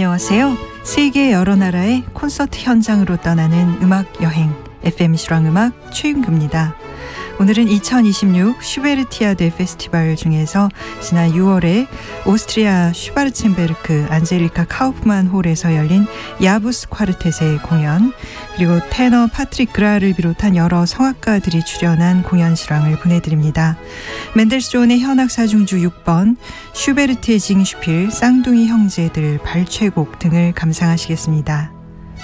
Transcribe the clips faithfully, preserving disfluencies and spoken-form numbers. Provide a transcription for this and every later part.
안녕하세요. 세계 여러 나라의 콘서트 현장으로 떠나는 음악 여행 에프엠 실황음악 최윤규입니다. 오늘은 이천이십육 슈베르티아데 페스티벌 중에서 지난 유월에 오스트리아 슈바르첸베르크 안젤리카 카우프만 홀에서 열린 야부스 콰르텟의 공연, 그리고 테너 파트릭 그라를 비롯한 여러 성악가들이 출연한 공연 실황을 보내드립니다. 멘델스존의 현악사중주 육 번, 슈베르트의 징슈필, 쌍둥이 형제들 발췌곡 등을 감상하시겠습니다.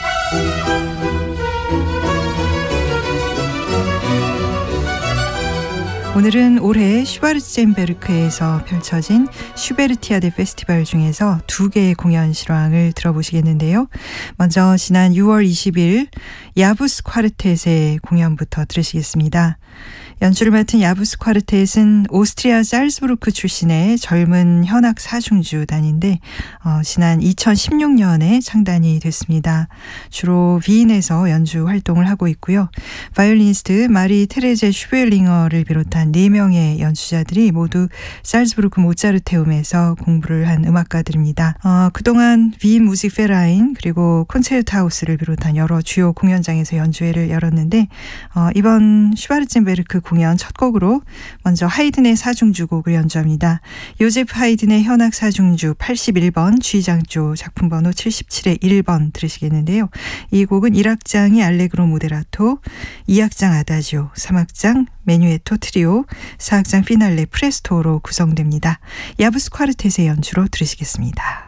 오늘은 올해 슈바르첸베르크에서 펼쳐진 슈베르티아데 페스티벌 중에서 두 개의 공연 실황을 들어보시겠는데요. 먼저 지난 유월 이십일 야부스 콰르텟의 공연부터 들으시겠습니다. 연주를 맡은 야부스 콰르텟은 오스트리아 살츠부르크 출신의 젊은 현악 사중주단인데 어, 지난 이천십육 년에 창단이 됐습니다. 주로 비인에서 연주 활동을 하고 있고요. 바이올리니스트 마리 테레제 슈베링어를 비롯한 네 명의 연주자들이 모두 살츠부르크 모차르테움에서 공부를 한 음악가들입니다. 어, 그동안 비인 무직페라인 그리고 콘체르트하우스를 비롯한 여러 주요 공연장에서 연주회를 열었는데 어, 이번 슈바르첸베르크 공연 첫 곡으로 먼저 하이든의 사중주곡을 연주합니다. 요제프 하이든의 현악 사중주 팔십일 번 G장조 작품 번호 칠십칠의 일 번 들으시겠는데요. 이 곡은 일 악장이 알레그로 모데라토, 이 악장 아다지오, 삼 악장 메뉴에토 트리오, 사 악장 피날레 프레스토로 구성됩니다. 야부스 콰르텟의 연주로 들으시겠습니다.